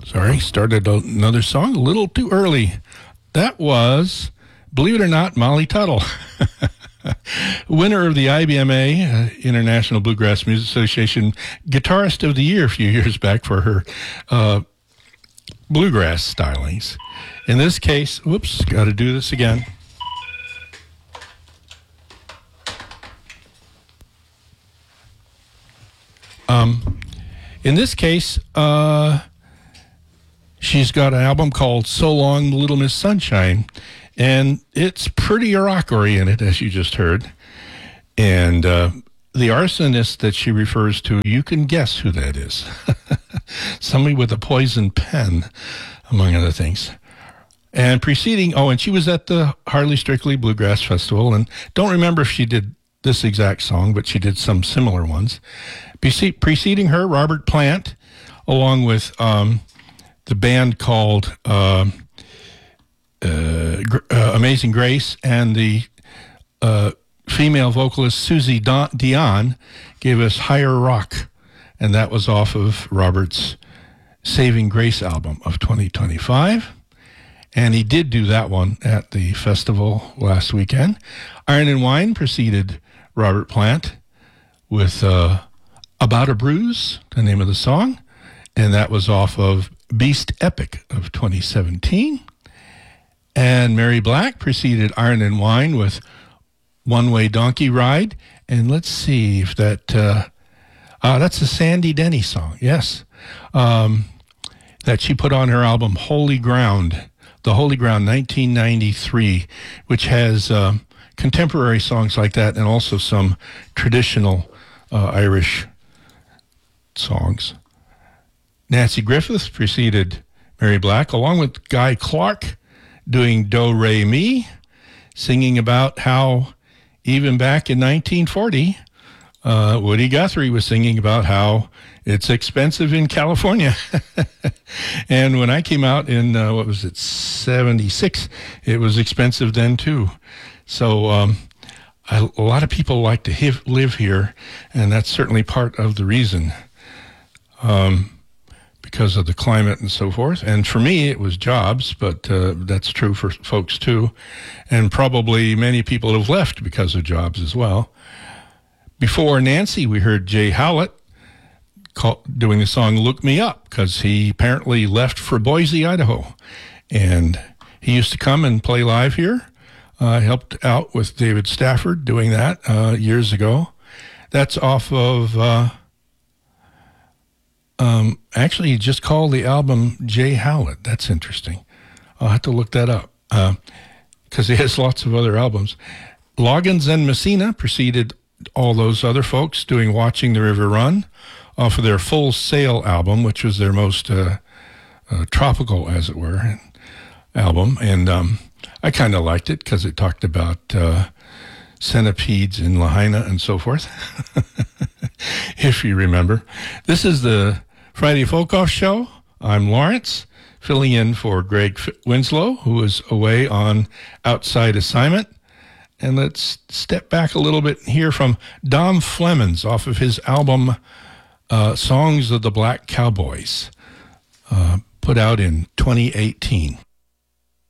Sorry, started another song a little too early. That was, believe it or not, Molly Tuttle. Winner of the IBMA, International Bluegrass Music Association, Guitarist of the Year a few years back for her bluegrass stylings. In this case, whoops, got to do this again. In this case, she's got an album called So Long, Little Miss Sunshine, and it's pretty rock-oriented, as you just heard. And the arsonist that she refers to, you can guess who that is. Somebody with a poison pen, among other things. And preceding, and she was at the Harley Strictly Bluegrass Festival, and don't remember if she did this exact song, but she did some similar ones. Preceding her, Robert Plant, along with the band called Amazing Grace, and the female vocalist Susie Dion gave us Higher Rock, and that was off of Robert's Saving Grace album of 2025. And he did do that one at the festival last weekend. Iron and Wine preceded Robert Plant with About a Bruise, the name of the song, and that was off of Beast Epic of 2017. And Mary Black preceded Iron and Wine with One Way Donkey Ride. And let's see if that's a Sandy Denny song, yes, that she put on her album Holy Ground, The Holy Ground 1993, which has contemporary songs like that and also some traditional Irish songs. Nancy Griffith preceded Mary Black, along with Guy Clark, doing Do Re Mi, singing about how even back in 1940, Woody Guthrie was singing about how it's expensive in California. And when I came out in, 76, it was expensive then too. So a lot of people like to live here, and that's certainly part of the reason. Because of the climate and so forth. And for me, it was jobs, but that's true for folks too. And probably many people have left because of jobs as well. Before Nancy, we heard Jay Howlett doing the song Look Me Up, because he apparently left for Boise, Idaho. And he used to come and play live here. Helped out with David Stafford doing that years ago. That's off of... actually, he just called the album Jay Howlett. That's interesting. I'll have to look that up because he has lots of other albums. Loggins and Messina preceded all those other folks doing Watching the River Run off of their Full Sail album, which was their most tropical, as it were, album. And I kind of liked it because it talked about centipedes in Lahaina and so forth, if you remember. This is the Friday Folk Off Show. I'm Lawrence, filling in for Greg Winslow, who is away on outside assignment. And let's step back a little bit and hear from Dom Flemons off of his album Songs of the Black Cowboys, put out in 2018.